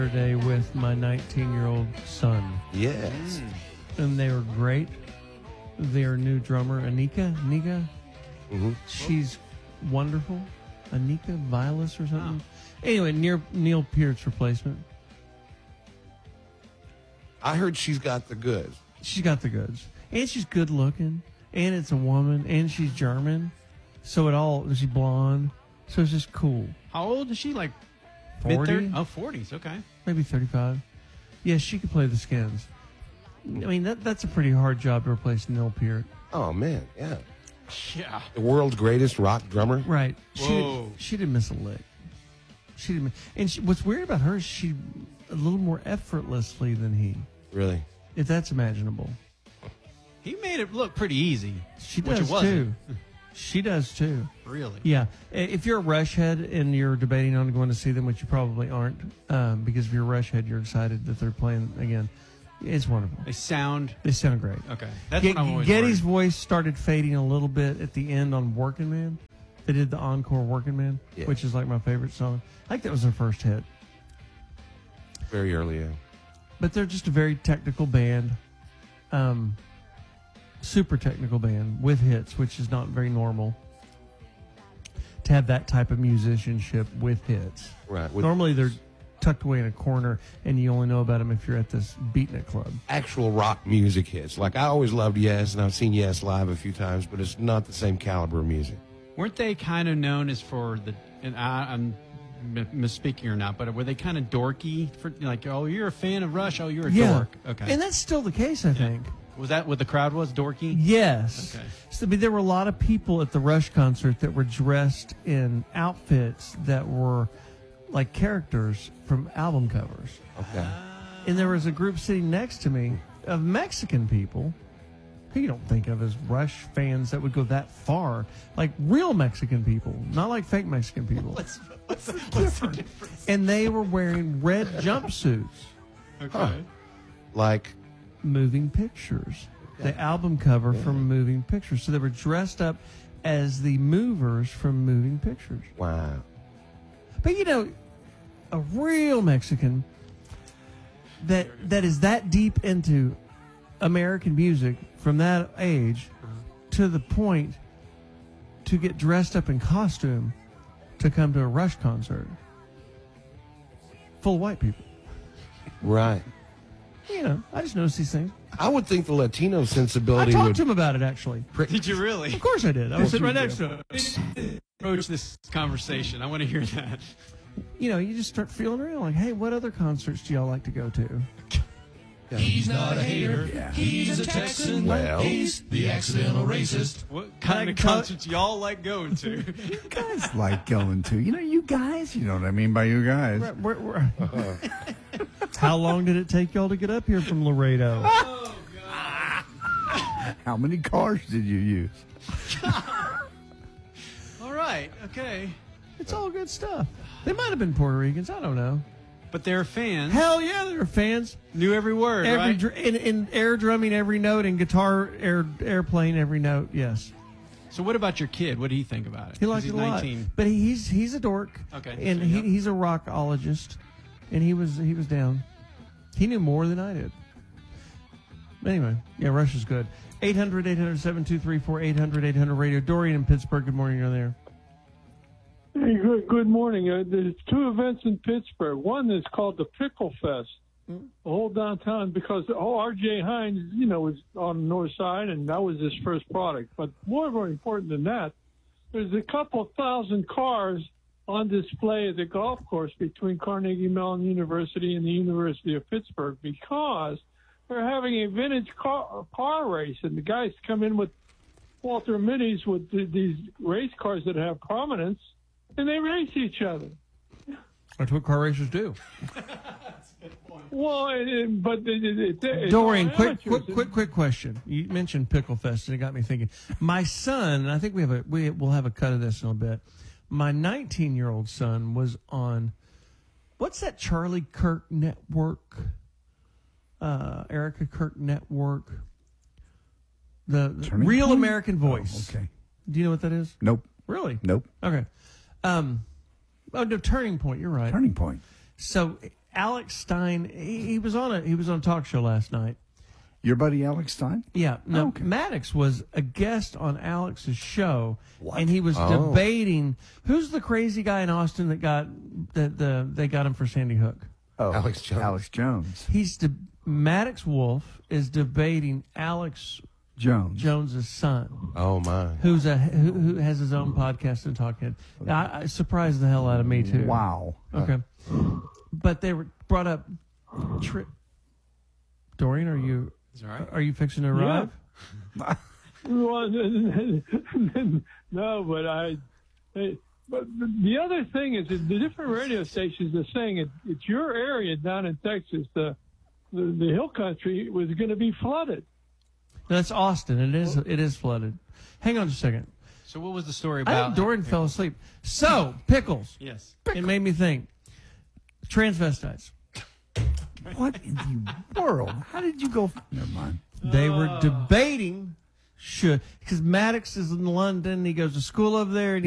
Day with my 19-year-old son. Yes. And they were great. Their new drummer, Anika, she's wonderful. Anika Vilas or something. Anyway, Neil Peart's replacement. I heard she's got the goods. She's got the goods. And she's good looking. And it's a woman. And she's German. So she's blonde. So it's just cool. How old is she? Like 40? Oh, 40s. Okay. Maybe 35. Yeah, she could play the Skins. I mean, that's a pretty hard job to replace Neil Peart. Oh, man, yeah. Yeah. The world's greatest rock drummer. Right. Whoa. She didn't miss a lick. What's weird about her is she a little more effortlessly than he. Really? If that's imaginable. He made it look pretty easy. She which does it wasn't. too. She does too. Really? Yeah. If you're a Rush head and you're debating on going to see them, which you probably aren't, because if you're a Rush head, you're excited that they're playing again. It's wonderful. They sound great. okay. That's what I'm always Geddy's worried. voice started fading a little bit at the end on Working Man. They did the encore Working Man, which is like my favorite song. I think that was their first hit. Very early, yeah. But they're just a very technical band. Super technical band with hits, which is not very normal to have that type of musicianship with hits. Right. Normally they're tucked away in a corner and you only know about them if you're at this beatnik club. Actual rock music hits. Like, I always loved Yes, and I've seen Yes live a few times, but it's not the same caliber of music. Weren't they kind of known as for the? And I'm misspeaking or not, but were they kind of dorky for like? Oh, you're a fan of Rush. Oh, you're a dork. Okay. And that's still the case, I think. Was that what the crowd was? Dorky? Yes. Okay. So, I mean, there were a lot of people at the Rush concert that were dressed in outfits that were like characters from album covers. Okay. And there was a group sitting next to me of Mexican people who you don't think of as Rush fans that would go that far. Like real Mexican people, not like fake Mexican people. What's the difference? And they were wearing red jumpsuits. Okay. Huh. Like, Moving Pictures. The album cover from Moving Pictures. So they were dressed up as the movers from Moving Pictures. wow. But you know, a real Mexican that is that deep into American music from that age to the point to get dressed up in costume to come to a Rush concert. Full of white people. Right. You know, I just noticed these things. I would think the Latino I sensibility talked would... to him about it, actually. Did you really? Of course I did. I was sitting right next to him. Approach this conversation. I want to hear that. You know, you just start feeling around like, hey, what other concerts do y'all like to go to? He's not a hater. He's a Texan. Well. He's the accidental racist. What kind of concerts y'all like going to? Guys like going to. You know, you guys. You know what I mean by you guys. How long did it take y'all to get up here from Laredo? Oh, God. How many cars did you use? All right. Okay. It's all good stuff. They might have been Puerto Ricans. I don't know. But they're fans. Hell yeah, they were fans. Knew every word, right? In air drumming every note and guitar airplaying every note. Yes. So what about your kid? What do you think about it? He liked it He's a lot. 19. But he's a dork. Okay. And So, yep. he's a rockologist. And he was down. He knew more than I did. Anyway, yeah, Rush is good. 800-800-7234, 800-800-RADIO. Dorian in Pittsburgh, good morning, you're there. Hey, good morning. There's two events in Pittsburgh. One is called the Pickle Fest, the whole downtown, because R.J. Hines, was on the north side, and that was his first product. But more important than that, there's a couple thousand cars on display at the golf course between Carnegie Mellon University and the University of Pittsburgh because they're having a vintage car race, and the guys come in with Walter Mitty's with these race cars that have prominence, and they race each other. That's what car racers do. Well, but Dorian, quick question. You mentioned Pickle Fest, and it got me thinking. My son, and I think we'll have a cut of this in a bit. My 19-year-old son was on, what's that Charlie Kirk network? Erica Kirk network. The Real Point? American Voice. Oh, okay. Do you know what that is? Nope. Really? Nope. Okay. No, Turning Point. You're right. Turning Point. So Alex Stein, he was on a talk show last night. Your buddy Alex Stein? Yeah. No, Okay. Maddox was a guest on Alex's show, What? and he was Oh. debating who's the crazy guy in Austin that got they got him for Sandy Hook. Oh, Alex Jones. Alex Jones. Maddox Wolf is debating Alex Jones's son, Oh my! who has his own podcast and talkhead. I surprised the hell out of me too. Wow. Okay, but they were brought up. Dorian, Is that all right? are you fixing to arrive? Well, no, but the other thing is that the different radio stations are saying it's your area down in Texas. The hill country was going to be flooded. That's Austin. It is flooded. Hang on just a second. So what was the story I about? think Dorian fell asleep. So pickles. Yes. It made me think. Transvestites. What in the world? How did you go? Never mind. They were debating because Maddox is in London. He goes to school over there. And